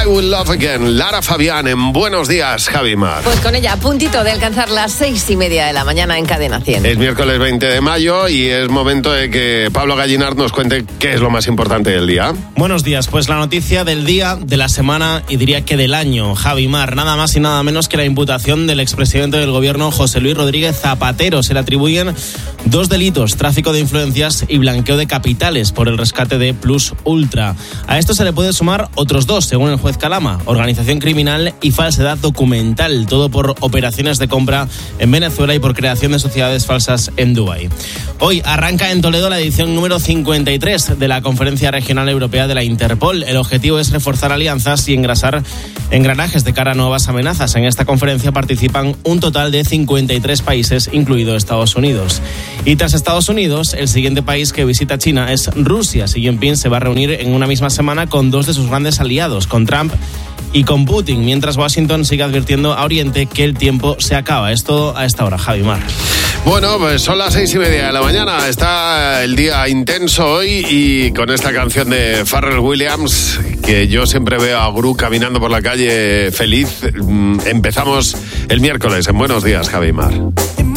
Will Love Again. Lara Fabián, en Buenos Días, Javi Mar. Pues con ella, a puntito de alcanzar las 6:30 de la mañana en Cadena 100. Es miércoles 20 de mayo y es momento de que Pablo Gallinard nos cuente qué es lo más importante del día. Buenos días, pues la noticia del día, de la semana y diría que del año, Javi Mar, nada más y nada menos que la imputación del expresidente del gobierno José Luis Rodríguez Zapatero. Se le atribuyen 2 delitos, tráfico de influencias y blanqueo de capitales por el rescate de Plus Ultra. A esto se le puede sumar otros 2, según el juez Calama, organización criminal y falsedad documental, todo por operaciones de compra en Venezuela y por creación de sociedades falsas en Dubái. Hoy arranca en Toledo la edición número 53 de la Conferencia Regional Europea de la Interpol. El objetivo es reforzar alianzas y engrasar engranajes de cara a nuevas amenazas. En esta conferencia participan un total de 53 países, incluido Estados Unidos. Y tras Estados Unidos, el siguiente país que visita China es Rusia. Xi Jinping se va a reunir en una misma semana con 2 de sus grandes aliados, con Trump y con Putin, mientras Washington sigue advirtiendo a Oriente que el tiempo se acaba. Es todo a esta hora, Javi Mar. Bueno, pues son las 6:30 de la mañana. Está el día intenso hoy y con esta canción de Pharrell Williams, que yo siempre veo a Gru caminando por la calle feliz. Empezamos el miércoles en Buenos Días, Javi Mar.